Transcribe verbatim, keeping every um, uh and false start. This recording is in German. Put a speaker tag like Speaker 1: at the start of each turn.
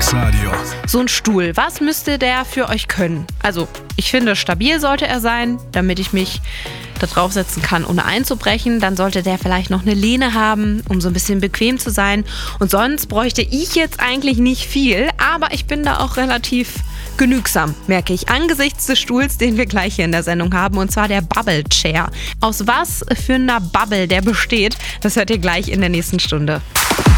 Speaker 1: Deluxe Radio.
Speaker 2: So ein Stuhl, was müsste der für euch können? Also, ich finde, stabil sollte er sein, damit ich mich da draufsetzen kann, ohne einzubrechen. Dann sollte der vielleicht noch eine Lehne haben, um so ein bisschen bequem zu sein. Und sonst bräuchte ich jetzt eigentlich nicht viel, aber ich bin da auch relativ genügsam, merke ich, angesichts des Stuhls, den wir gleich hier in der Sendung haben, und zwar der Bubble Chair. Aus was für einer Bubble der besteht, das hört ihr gleich in der nächsten Stunde.